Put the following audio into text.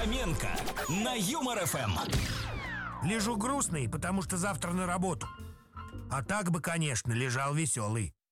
Хоменко на Юмор ФМ. Лежу грустный, потому что завтра на работу. А так бы, конечно, лежал веселый.